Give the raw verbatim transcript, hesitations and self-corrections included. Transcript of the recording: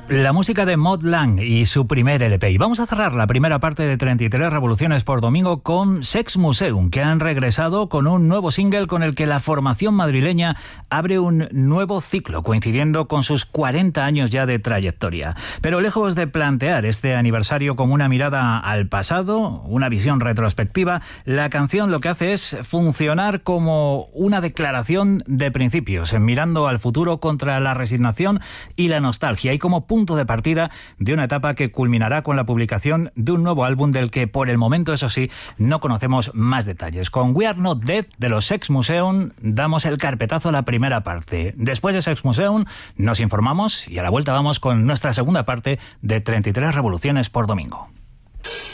La música de Mod Lang y su primer L P. Y vamos a cerrar la primera parte de treinta y tres Revoluciones por Domingo con Sex Museum, que han regresado con un nuevo single con el que la formación madrileña abre un nuevo ciclo, coincidiendo con sus cuarenta años ya de trayectoria. Pero lejos de plantear este aniversario como una mirada al pasado, una visión retrospectiva, la canción lo que hace es funcionar como una declaración de principios, mirando al futuro contra la resignación y la nostalgia, y como punto de partida de una etapa que culminará con la publicación de un nuevo álbum del que por el momento, eso sí, no conocemos más detalles. Con We Are Not Dead de los Sex Museum damos el carpetazo a la primera parte. Después de Sex Museum nos informamos y a la vuelta vamos con nuestra segunda parte de treinta y tres Revoluciones por Domingo.